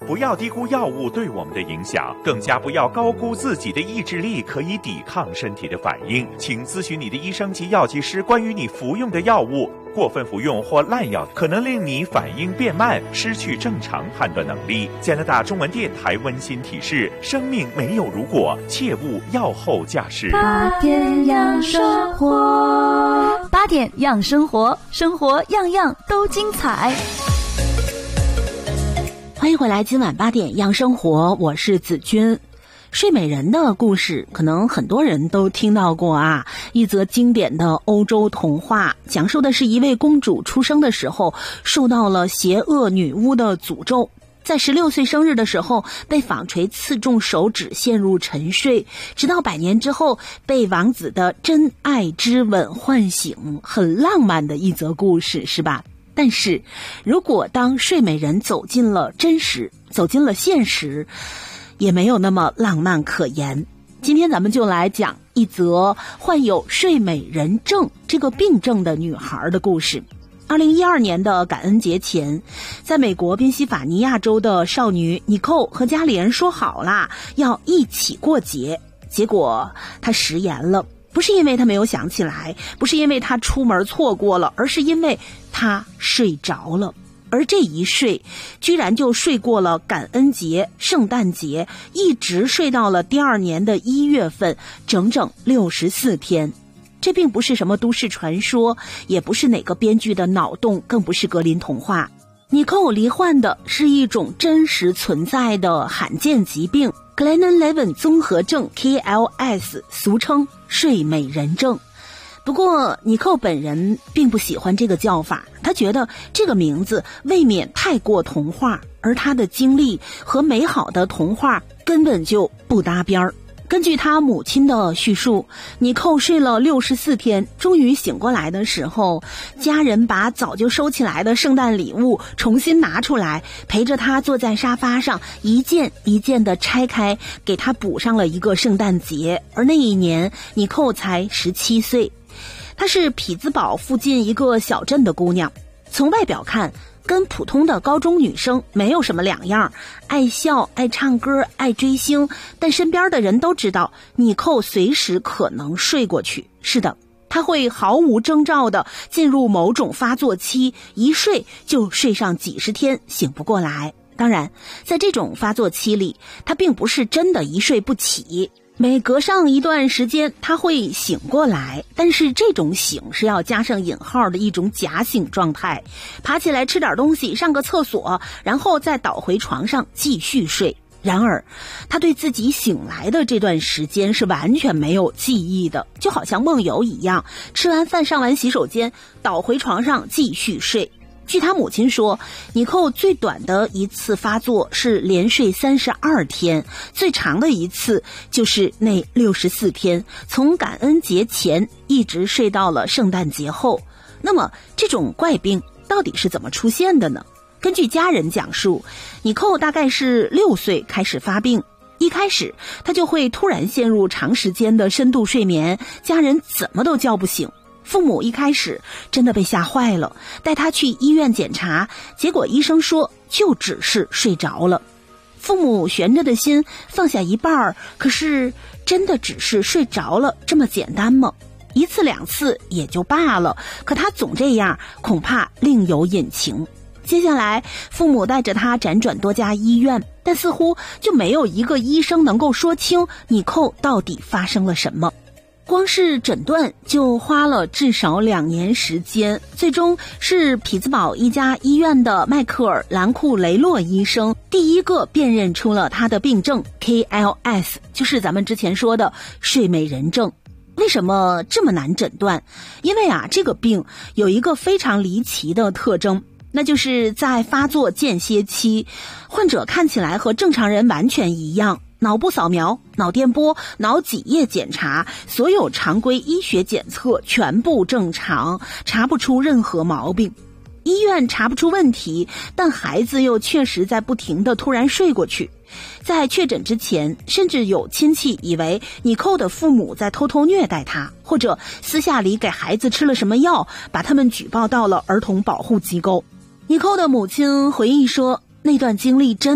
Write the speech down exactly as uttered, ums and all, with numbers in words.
不要低估药物对我们的影响，更加不要高估自己的意志力可以抵抗身体的反应。请咨询你的医生及药剂师关于你服用的药物。过分服用或滥药可能令你反应变慢，失去正常判断能力。加拿大中文电台温馨提示：生命没有如果，切勿药后驾驶。 八点养生活，八点养生活，生活样样都精彩。 欢迎回来，今晚八点养生活，我是子君。睡美人的故事可能很多人都听到过啊，一则经典的欧洲童话，讲述的是一位公主出生的时候受到了邪恶女巫的诅咒，在十六岁生日的时候被纺锤刺中手指，陷入沉睡，直到百年之后被王子的真爱之吻唤醒，很浪漫的一则故事，是吧？但是如果当睡美人走进了真实，走进了现实，也没有那么浪漫可言。今天咱们就来讲一则患有睡美人症这个病症的女孩的故事。二零一二年的感恩节前，在美国宾夕法尼亚州的少女妮蔻和家里人说好啦，要一起过节，结果她食言了。不是因为她没有想起来，不是因为她出门错过了，而是因为她睡着了。而这一睡居然就睡过了感恩节、圣诞节，一直睡到了第二年的一月份，整整六十四天。这并不是什么都市传说，也不是哪个编剧的脑洞，更不是格林童话。妮蔻罹患的是一种真实存在的罕见疾病 Glenn-Levin 综合症 K L S， 俗称睡美人症。不过妮蔻本人并不喜欢这个叫法，她觉得这个名字未免太过童话，而她的经历和美好的童话根本就不搭边儿。根据她母亲的叙述，妮蔻睡了六十四天，终于醒过来的时候，家人把早就收起来的圣诞礼物重新拿出来，陪着她坐在沙发上，一件一件的拆开，给她补上了一个圣诞节。而那一年妮蔻才十七岁。她是匹兹堡附近一个小镇的姑娘，从外表看跟普通的高中女生没有什么两样，爱笑、爱唱歌、爱追星，但身边的人都知道妮蔻随时可能睡过去。是的，她会毫无征兆的进入某种发作期，一睡就睡上几十天，醒不过来。当然，在这种发作期里，她并不是真的一睡不起，每隔上一段时间他会醒过来，但是这种醒是要加上引号的一种假醒状态，爬起来吃点东西，上个厕所，然后再倒回床上继续睡。然而他对自己醒来的这段时间是完全没有记忆的，就好像梦游一样，吃完饭上完洗手间倒回床上继续睡。据他母亲说，妮蔻最短的一次发作是连睡三十二天，最长的一次就是那六十四天，从感恩节前一直睡到了圣诞节后。那么这种怪病到底是怎么出现的呢？根据家人讲述，妮蔻大概是六岁开始发病，一开始她就会突然陷入长时间的深度睡眠，家人怎么都叫不醒。父母一开始真的被吓坏了，带他去医院检查，结果医生说就只是睡着了。父母悬着的心放下一半，可是真的只是睡着了这么简单吗？一次两次也就罢了，可他总这样，恐怕另有隐情。接下来父母带着他辗转多家医院，但似乎就没有一个医生能够说清妮蔻到底发生了什么。光是诊断就花了至少两年时间，最终是匹兹堡一家医院的迈克尔·兰库雷洛医生第一个辨认出了他的病症 K L S， 就是咱们之前说的睡美人症。为什么这么难诊断？因为啊，这个病有一个非常离奇的特征，那就是在发作间歇期，患者看起来和正常人完全一样，脑部扫描、脑电波、脑脊液检查，所有常规医学检测全部正常，查不出任何毛病。医院查不出问题，但孩子又确实在不停地突然睡过去。在确诊之前，甚至有亲戚以为妮蔻的父母在偷偷虐待他，或者私下里给孩子吃了什么药，把他们举报到了儿童保护机构。妮蔻的母亲回忆说，那段经历真